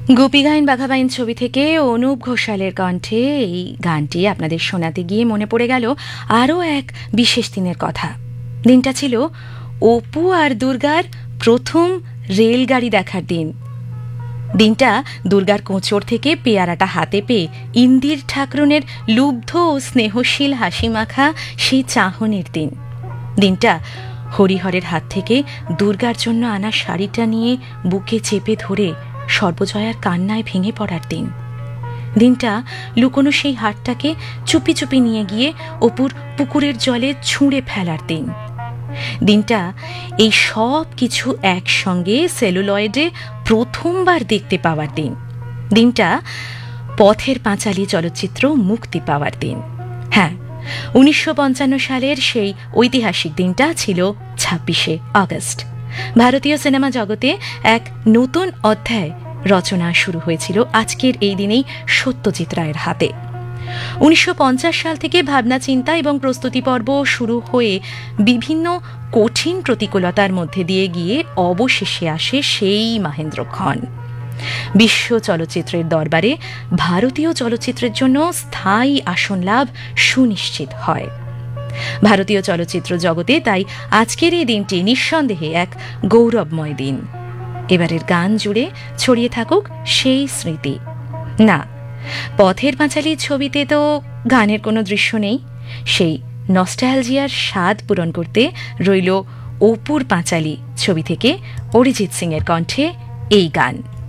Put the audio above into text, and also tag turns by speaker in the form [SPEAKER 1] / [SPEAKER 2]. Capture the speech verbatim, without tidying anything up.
[SPEAKER 1] গোপী গাইন বাঘা বাইন ছবি থেকে অনুপ ঘোষালের কণ্ঠে এই গানটি আপনাদের শোনাতে গিয়ে মনে পড়ে গেল আরও এক বিশেষ দিনের কথা। দিনটা ছিল অপু আর দুর্গার প্রথম রেলগাড়ি দেখার দিন। দিনটা দুর্গার কোঁচড় থেকে পেয়ারাটা হাতে পেয়ে ইন্দির ঠাকরুনের লুব্ধ ও স্নেহশীল হাসি মাখা সেই চাহনির দিন। দিনটা হরিহরের হাত থেকে দুর্গার জন্য আনা শাড়িটা নিয়ে বুকে চেপে ধরে সর্বজয়ার কান্নায় ভেঙে পড়ার দিন। দিনটা লুকোনো সেই হাতটাকে চুপি চুপি নিয়ে গিয়ে অপুর পুকুরের জলে ছুঁড়ে ফেলার দিন। দিনটা এই সব কিছু একসঙ্গে সেলুলয়েডে প্রথমবার দেখতে পাওয়ার দিন। দিনটা পথের পাঁচালী চলচ্চিত্র মুক্তি পাওয়ার দিন। হ্যাঁ, উনিশশো পঞ্চান্ন সালের সেই ঐতিহাসিক দিনটা ছিল ছাব্বিশে আগস্ট। ভারতীয় সিনেমা জগতে এক নতুন অধ্যায় রচনা শুরু হয়েছিল আজকের এই দিনেই সত্যজিৎ রায়ের হাতে। উনিশশো পঞ্চাশ সাল থেকে ভাবনা চিন্তা এবং প্রস্তুতি পর্ব শুরু হয়ে বিভিন্ন কঠিন প্রতিকূলতার মধ্যে দিয়ে গিয়ে অবশেষে আসে সেই মাহেন্দ্রক্ষণ। বিশ্ব চলচ্চিত্রের দরবারে ভারতীয় চলচ্চিত্রের জন্য স্থায়ী আসন লাভ সুনিশ্চিত হয়। ভারতীয় চলচ্চিত্র জগতে তাই আজকের এই দিনটি নিঃসন্দেহে এক গৌরবময় দিন। এবারের গান জুড়ে ছড়িয়ে থাকুক সেই স্মৃতি। না, পথের পাঁচালী ছবিতে তো গানের কোনো দৃশ্য নেই। সেই নস্টালজিয়ার স্বাদ পূরণ করতে রইল অপুর পাঁচালী ছবি থেকে অরিজিৎ সিং এর কণ্ঠে এই গান।